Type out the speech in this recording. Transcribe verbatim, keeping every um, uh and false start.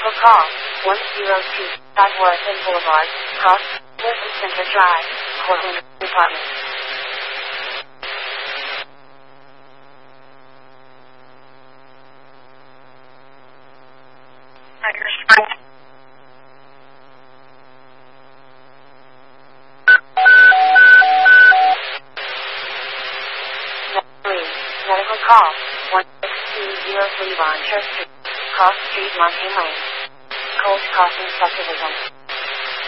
Medical call, one oh two, South Warrington Boulevard, Cross, Wilson Center Drive, Portland, Department. Medical call, one six two oh three Von Church Street, Cross Street, Montane Lane. Cold Crossing Subdivision.